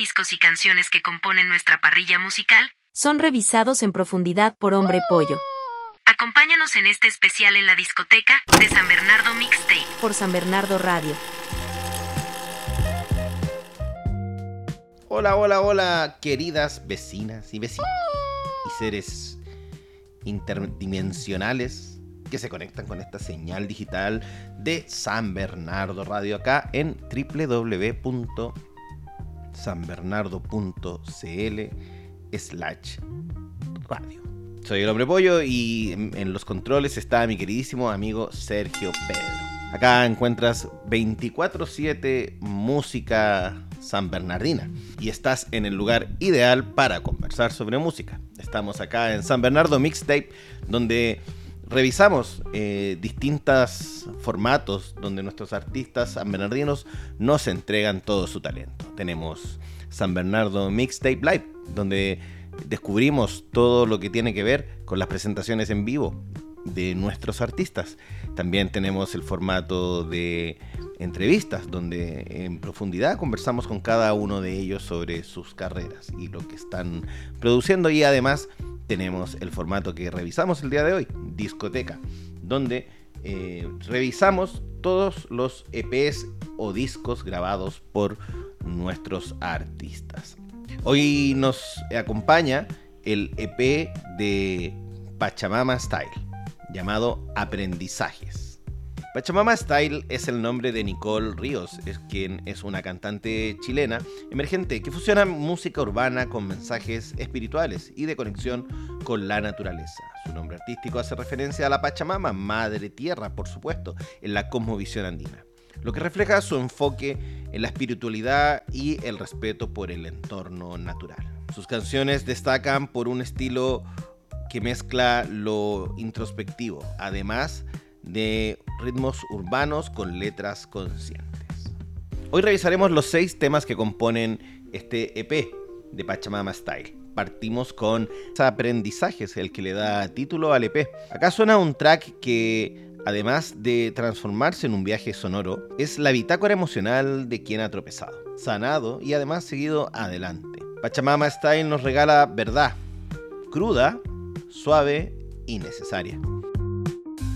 discos y canciones que componen nuestra parrilla musical son revisados en profundidad por Hombre Pollo. Acompáñanos en este especial en la discoteca de San Bernardo Mixtape por San Bernardo Radio. Hola, hola, hola, queridas vecinas y vecinos y seres interdimensionales que se conectan con esta señal digital de San Bernardo Radio acá en www.sanbernardo.cl/radio. Soy el Hombre Pollo y en los controles está mi queridísimo amigo Sergio Pedro. Acá encuentras 24/7 música sanbernardina y estás en el lugar ideal para conversar sobre música. Estamos acá en San Bernardo Mixtape, donde revisamos distintos formatos donde nuestros artistas sanbernardinos nos entregan todo su talento. Tenemos San Bernardo Mixtape Live, donde descubrimos todo lo que tiene que ver con las presentaciones en vivo de nuestros artistas. También tenemos el formato de entrevistas, donde en profundidad conversamos con cada uno de ellos sobre sus carreras y lo que están produciendo. Y además tenemos el formato que revisamos el día de hoy, discoteca, donde revisamos todos los EPs o discos grabados por nuestros artistas. Hoy nos acompaña el EP de Pachamama Style, llamado Aprendizajes. Pachamama Style es el nombre de Nicole Ríos, quien es una cantante chilena emergente que fusiona música urbana con mensajes espirituales y de conexión con la naturaleza. Su nombre artístico hace referencia a la Pachamama, madre tierra, por supuesto, en la cosmovisión andina, lo que refleja su enfoque en la espiritualidad y el respeto por el entorno natural. Sus canciones destacan por un estilo que mezcla lo introspectivo, además de ritmos urbanos con letras conscientes. Hoy revisaremos los 6 temas que componen este EP de Pachamama Style. Partimos con Aprendizajes, el que le da título al EP. Acá suena un track que, además de transformarse en un viaje sonoro, es la bitácora emocional de quien ha tropezado, sanado y además seguido adelante. Pachamama Style nos regala verdad, cruda, suave y necesaria.